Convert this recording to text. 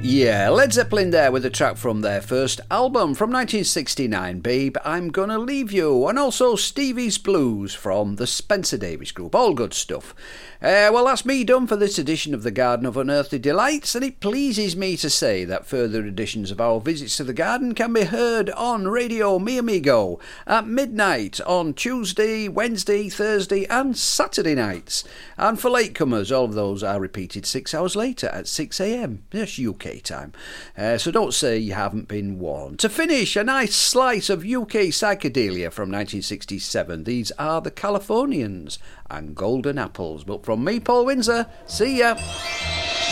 Yeah, Led Zeppelin there with a track from their first album from 1969, Babe, I'm Gonna Leave You, and also Stevie's Blues from the Spencer Davis Group. All good stuff. Well, that's me done for this edition of the Garden of Unearthly Delights, and it pleases me to say that further editions of our visits to the garden can be heard on Radio Mi Amigo at midnight on Tuesday, Wednesday, Thursday and Saturday nights. And for latecomers, all of those are repeated 6 hours later at 6 a.m. That's UK time. So don't say you haven't been warned. To finish, a nice slice of UK psychedelia from 1967. These are the Californians and Golden Apples. But from me, Paul Windsor, see ya.